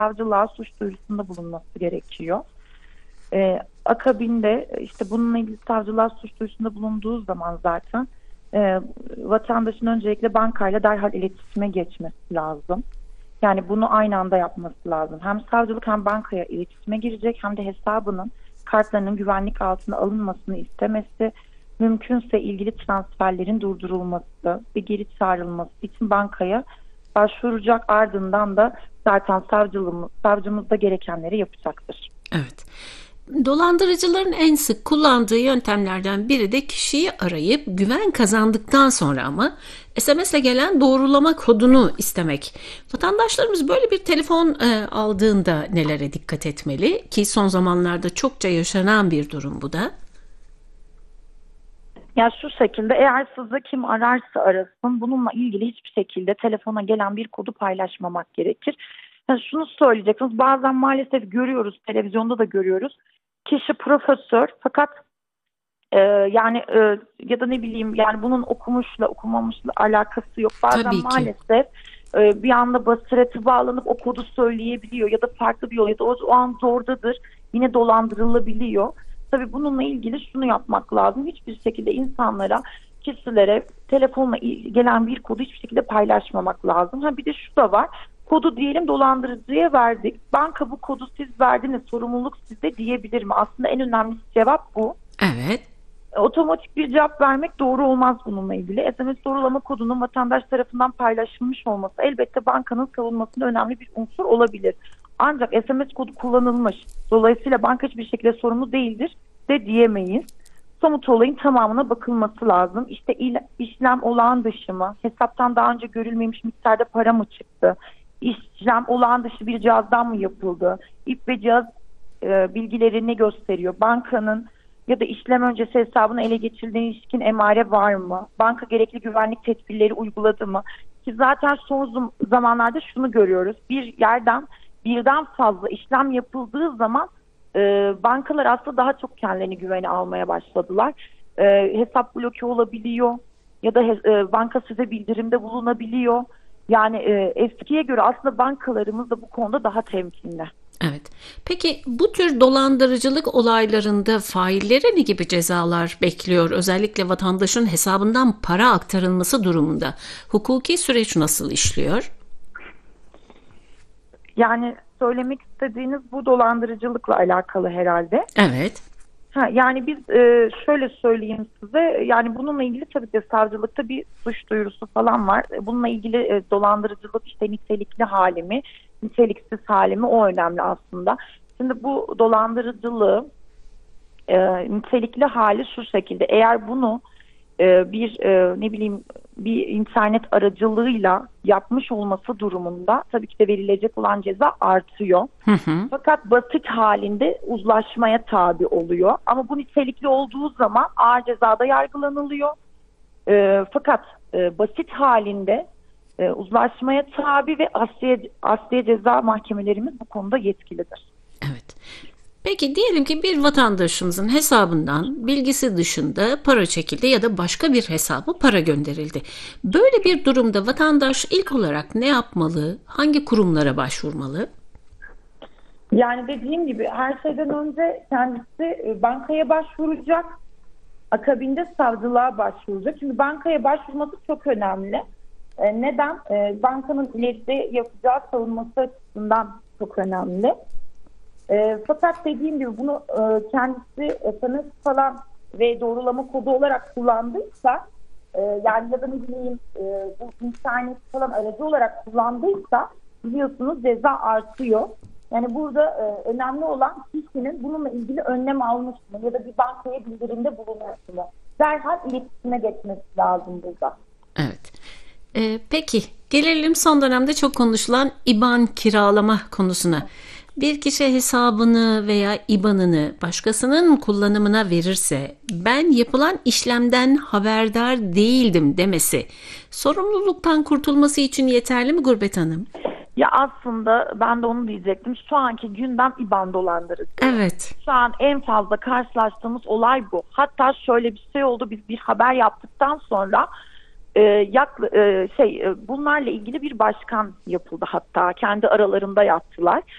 savcılığa suç duyurusunda bulunması gerekiyor. Akabinde işte bununla ilgili savcılığa suç duyurusunda bulunduğu zaman zaten vatandaşın öncelikle bankayla derhal iletişime geçmesi lazım. Yani bunu aynı anda yapması lazım. Hem savcılık hem bankaya iletişime girecek, hem de hesabının, kartlarının güvenlik altına alınmasını istemesi, mümkünse ilgili transferlerin durdurulması ve geri çağrılması için bankaya başvuracak. Ardından da zaten savcımız da gerekenleri yapacaktır. Evet. Dolandırıcıların en sık kullandığı yöntemlerden biri de kişiyi arayıp güven kazandıktan sonra ama SMS'le gelen doğrulama kodunu istemek. Vatandaşlarımız böyle bir telefon aldığında nelere dikkat etmeli ki son zamanlarda çokça yaşanan bir durum bu da. Yani şu şekilde, eğer sizi kim ararsa arasın, bununla ilgili hiçbir şekilde telefona gelen bir kodu paylaşmamak gerekir. Yani şunu söyleyeceksiniz, bazen maalesef görüyoruz, televizyonda da görüyoruz. Kişi profesör fakat ya da ne bileyim, yani bunun okumuşla okumamışla alakası yok. Bazen Tabii ki. maalesef bir anda basireti bağlanıp o kodu söyleyebiliyor ya da farklı bir yol, ya da o an zordadır, yine dolandırılabiliyor. Tabii bununla ilgili şunu yapmak lazım. Hiçbir şekilde insanlara, kişilere telefonla gelen bir kodu hiçbir şekilde paylaşmamak lazım. Bir de şu da var. Kodu diyelim dolandırıcıya verdik. Banka bu kodu siz verdiniz, sorumluluk sizde diyebilir mi? Aslında en önemli cevap bu. Evet. Otomatik bir cevap vermek doğru olmaz bununla ilgili. SMS doğrulama kodunun vatandaş tarafından paylaşılmış olması elbette bankanın savunmasında önemli bir unsur olabilir. Ancak SMS kodu kullanılmış, dolayısıyla banka hiçbir şekilde sorumlu değildir de diyemeyiz. Somut olayın tamamına bakılması lazım. İşte işlem olağan dışı mı? Hesaptan daha önce görülmemiş miktarda para mı çıktı? İşlem olağan dışı bir cihazdan mı yapıldı? İp ve cihaz bilgileri ne gösteriyor? Bankanın ya da işlem öncesi hesabını ele geçirdiğine ilişkin emare var mı? Banka gerekli güvenlik tedbirleri uyguladı mı? Ki zaten son zamanlarda şunu görüyoruz. Bir yerden birden fazla işlem yapıldığı zaman bankalar aslında daha çok kendilerini güvene almaya başladılar. Hesap bloke olabiliyor ya da banka size bildirimde bulunabiliyor. Yani eskiye göre aslında bankalarımız da bu konuda daha temkinli. Evet. Peki bu tür dolandırıcılık olaylarında faillere ne gibi cezalar bekliyor? Özellikle vatandaşın hesabından para aktarılması durumunda hukuki süreç nasıl işliyor? Yani söylemek istediğiniz bu dolandırıcılıkla alakalı herhalde. Evet. Yani biz şöyle söyleyeyim size, yani bununla ilgili tabii ki savcılıkta bir suç duyurusu falan var. Bununla ilgili dolandırıcılık işte nitelikli hali mi, niteliksiz hali mi, o önemli aslında. Şimdi bu dolandırıcılığı nitelikli hali şu şekilde: eğer bunu bir internet aracılığıyla yapmış olması durumunda tabii ki de verilecek olan ceza artıyor. Hı hı. Fakat basit halinde uzlaşmaya tabi oluyor. Ama bu nitelikli olduğu zaman ağır cezada yargılanılıyor. Fakat basit halinde uzlaşmaya tabi ve asliye ceza mahkemelerimiz bu konuda yetkilidir. Evet. Peki diyelim ki bir vatandaşımızın hesabından bilgisi dışında para çekildi ya da başka bir hesaba para gönderildi. Böyle bir durumda vatandaş ilk olarak ne yapmalı? Hangi kurumlara başvurmalı? Yani dediğim gibi her şeyden önce kendisi bankaya başvuracak. Akabinde savcılığa başvuracak. Şimdi bankaya başvurması çok önemli. Neden? Bankanın ileride yapacağı savunması açısından çok önemli. Fakat dediğim gibi bunu kendisi SMS falan ve doğrulama kodu olarak kullandıysa, yani ya da ne bileyim bu internet falan aracı olarak kullandıysa, biliyorsunuz ceza artıyor. Yani burada önemli olan kişinin bununla ilgili önlem almış mı ya da bir bankaya bildirimde bulunmuş mu? Derhal iletişime geçmesi lazım burada. Evet. Peki gelelim son dönemde çok konuşulan IBAN kiralama konusuna. Bir kişi hesabını veya IBAN'ını başkasının kullanımına verirse ben yapılan işlemden haberdar değildim demesi sorumluluktan kurtulması için yeterli mi Gurbet Hanım? Ya aslında ben de onu diyecektim. Şu anki gündem IBAN dolandırıcılığı. Evet. Şu an en fazla karşılaştığımız olay bu. Hatta şöyle bir şey oldu. Biz bir haber yaptıktan sonra bunlarla ilgili bir başkan yapıldı, hatta kendi aralarında yaptılar.